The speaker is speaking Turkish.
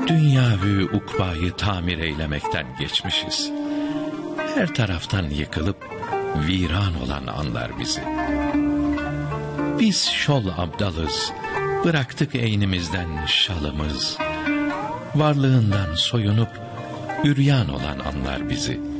Dünyavü ukbayı tamir eylemekten geçmişiz. Her taraftan yıkılıp viran olan anlar bizi. Biz şol abdalız, bıraktık eynimizden şalımız. Varlığından soyunup üryan olan anlar bizi.